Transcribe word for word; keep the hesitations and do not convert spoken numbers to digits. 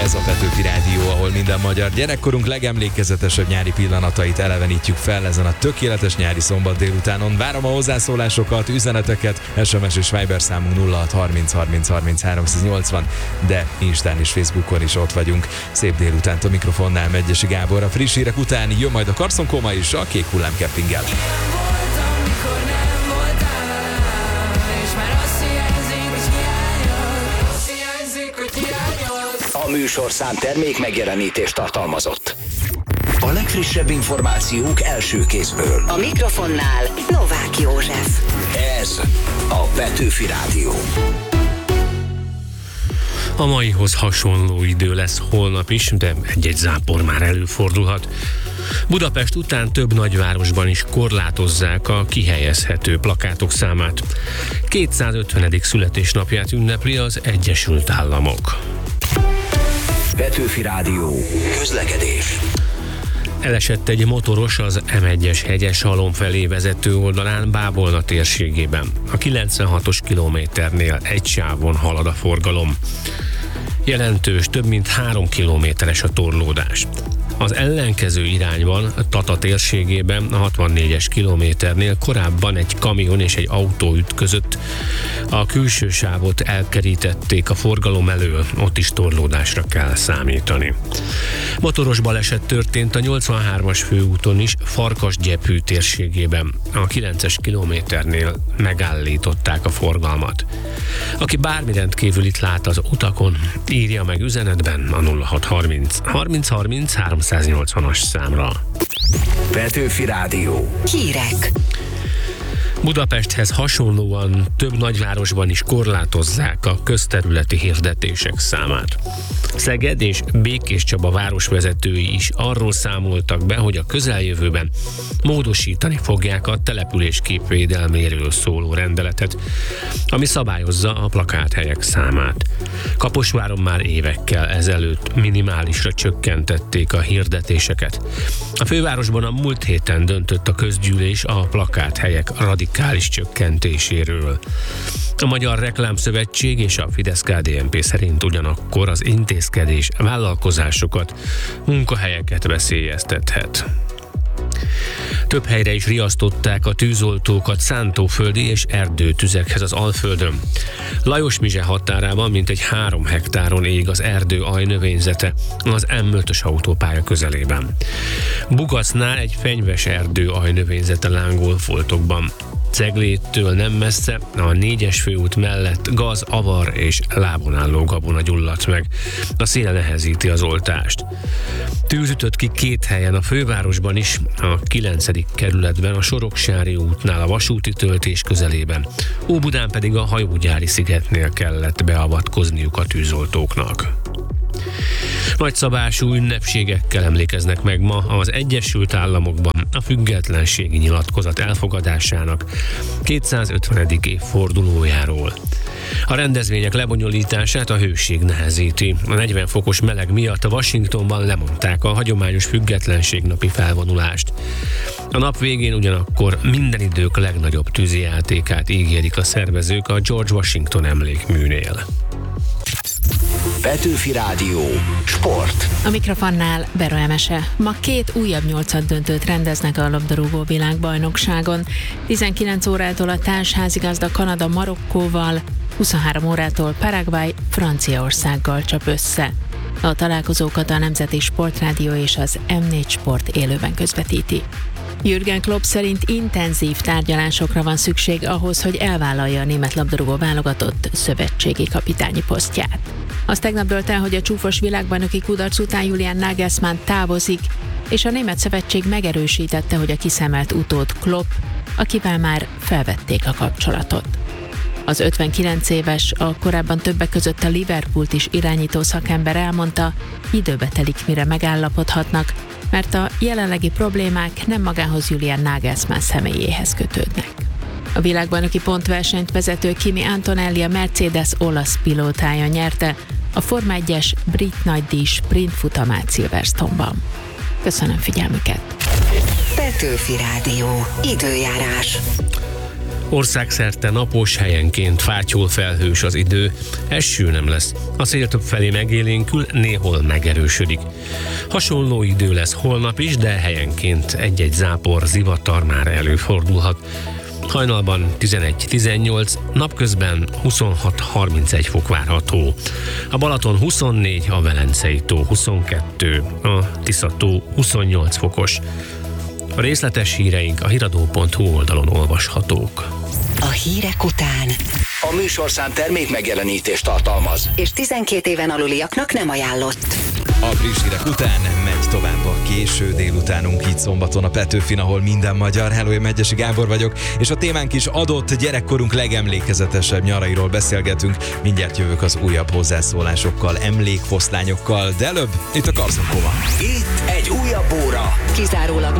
Ez a Petőfi Rádió, ahol minden magyar gyerekkorunk legemlékezetesebb nyári pillanatait elevenítjük fel ezen a tökéletes nyári szombat délutánon. Várom a hozzászólásokat, üzeneteket, es em es és Viber számunk nulla hat harminc harminc harminc háromszáznyolcvan, de Instán és Facebookon is ott vagyunk. Szép délutánt a mikrofonnál Megyesi Gábor. A friss hírek után jön majd a Carson Coma is a Kék Hullám Campinggel. A műsorszám termék megjelenítést tartalmazott. A legfrissebb információk első kézből. A mikrofonnál Novák József. Ez a Petőfi Rádió. A maihoz hasonló idő lesz holnap is, de egy-egy zápor már előfordulhat. Budapest után több nagyvárosban is korlátozzák a kihelyezhető plakátok számát. kétszázötvenedik születésnapját ünnepli az Egyesült Államok. Petőfi Rádió. Közlekedés. Elesett egy motoros az em egyes Hegyes-halom felé vezető oldalán Bábolna térségében. A kilencvenhatos kilométernél egy sávon halad a forgalom. Jelentős, több mint három kilométeres a torlódás. Az ellenkező irányban, Tata térségében a hatvannégyes kilométernél korábban egy kamion és egy autó ütközött. A külső sávot elkerítették a forgalom elől, ott is torlódásra kell számítani. Motoros baleset történt a nyolcvanhármas főúton is, Farkasgyepű térségében. A kilences kilométernél megállították a forgalmat. Aki bármi rendkívülit lát az utakon, írja meg üzenetben a nulla hat harminc harminc harminc háromszáznyolcvanas számra. Petőfi Rádió. Hírek. Budapesthez hasonlóan több nagyvárosban is korlátozzák a közterületi hirdetések számát. Szeged és Békéscsaba városvezetői is arról számoltak be, hogy a közeljövőben módosítani fogják a település képvédelméről szóló rendeletet, ami szabályozza a plakáthelyek számát. Kaposváron már évekkel ezelőtt minimálisra csökkentették a hirdetéseket. A fővárosban a múlt héten döntött a közgyűlés a plakáthelyek radikális csökkentéséről. A Magyar Reklámszövetség és a Fidesz-ká dé en pé szerint ugyanakkor az intézkedés vállalkozásokat, munkahelyeket veszélyeztethet. Több helyre is riasztották a tűzoltókat szántóföldi és erdőtüzekhez az Alföldön. Lajosmizse határában mintegy három hektáron ég az erdő ajnövényzete az em ötös autópálya közelében. Bugacnál egy fenyves erdő ajnövényzete lángol foltokban. Cegléttől nem messze, a négyes főút mellett gaz, avar és lábon álló gabona gyulladt meg. A szél nehezíti az oltást. Tűz ütött ki két helyen a fővárosban is, a kilencedik kerületben a Soroksári útnál a vasúti töltés közelében, Óbudán pedig a hajógyári szigetnél kellett beavatkozniuk a tűzoltóknak. Nagyszabású ünnepségekkel emlékeznek meg ma az Egyesült Államokban a függetlenségi nyilatkozat elfogadásának kétszázötvenedik évfordulójáról. A rendezvények lebonyolítását a hőség nehezíti. A negyven fokos meleg miatt a Washingtonban lemondták a hagyományos függetlenségnapi felvonulást. A nap végén ugyanakkor minden idők legnagyobb tűzijátékát ígérik a szervezők a George Washington emlékműnél. Petőfi Rádió. Sport. A mikrofonnál Bero Emese. Ma két újabb nyolcad döntőt rendeznek a labdarúgó világbajnokságon. tizenkilenc órától a társházigazda Kanada Marokkóval, huszonhárom órától Paraguay Franciaországgal csap össze. A találkozókat a Nemzeti Sportrádió és az em négy Sport élőben közvetíti. Jürgen Klopp szerint intenzív tárgyalásokra van szükség ahhoz, hogy elvállalja a német labdarúgó válogatott szövetségi kapitányi posztját. Az tegnap dölt el, hogy a csúfos világbajnoki kudarc után Julian Nagelsmann távozik, és a német szövetség megerősítette, hogy a kiszemelt utód Klopp, akivel már felvették a kapcsolatot. Az ötvenkilenc éves, a korábban többek között a Liverpoolt is irányító szakember elmondta, időbe telik, mire megállapodhatnak, mert a jelenlegi problémák nem magához Julian Nagelsmann személyéhez kötődnek. A világbajnoki pontversenyt vezető Kimi Antonelli a Mercedes olasz pilótája nyerte a Forma egyes brit nagydíj sprint futamát Silverstone-ban. Köszönöm figyelmüket! Petőfi Rádió. Időjárás. Országszerte napos, helyenként fátyol felhős az idő, eső nem lesz. A szél több felé megélénkül, néhol megerősödik. Hasonló idő lesz holnap is, de helyenként egy-egy zápor, zivatar már előfordulhat. Hajnalban tizenegy-tizennyolc, napközben huszonhat harmincegy fok várható. A Balaton huszonnégy, a Velencei tó huszonkettő, a Tisza-tó huszonnyolc fokos. A részletes híreink a hiradó pont hu oldalon olvashatók. A hírek után. A műsorszám termék megjelenítést tartalmaz. És tizenkét éven aluliaknak nem ajánlott. A friss hírek után megy tovább a késő délutánunk itt szombaton a Petőfin, ahol minden magyar. Hello, én Megyesi Gábor vagyok, és a témánk is adott, gyerekkorunk legemlékezetesebb nyarairól beszélgetünk. Mindjárt jövök az újabb hozzászólásokkal, emlékfoszlányokkal, de előbb itt a Karzonkova. Itt egy újabb óra. Kizárólag